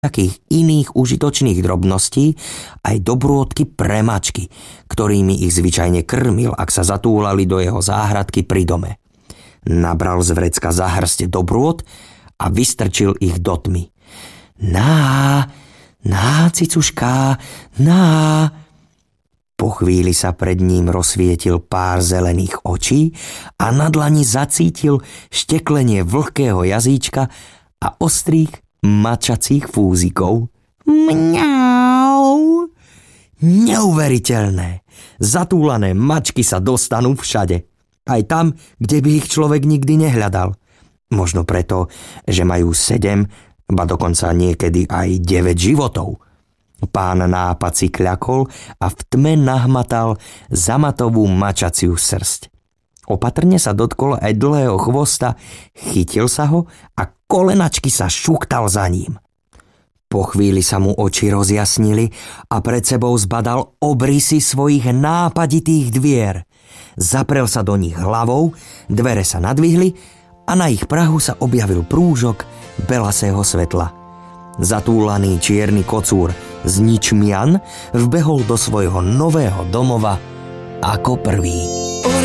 takých iných užitočných drobností aj dobrôdky pre mačky, ktorými ich zvyčajne krmil, ak sa zatúlali do jeho záhradky pri dome. Nabral z vrecka za hrste dobrôd a vystrčil ich do tmy. Na, cicuška, na. Po chvíli sa pred ním rozsvietil pár zelených očí a na dlani zacítil šteklenie vlhkého jazyčka a ostrých mačacích fúzikov. Mňau! Neuveriteľné! Zatúlané mačky sa dostanú všade. Aj tam, kde by ich človek nikdy nehľadal. Možno preto, že majú 7, ba dokonca niekedy aj 9 životov. Pán Nápad si kľakol a v tme nahmatal zamatovú mačaciu srsť. Opatrne sa dotkol aj dlhého chvosta, chytil sa ho a kolenačky sa šuktal za ním. Po chvíli sa mu oči rozjasnili a pred sebou zbadal obrysy svojich nápaditých dvier. Zaprel sa do nich hlavou, dvere sa nadvihli a na ich prahu sa objavil prúžok belasého svetla. Zatúlaný čierny kocúr z Ničmian vbehol do svojho nového domova ako prvý.